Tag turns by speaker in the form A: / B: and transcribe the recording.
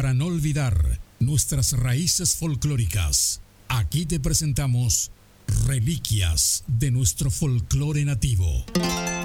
A: Para no olvidar nuestras raíces folclóricas, aquí te presentamos reliquias de nuestro folclore nativo.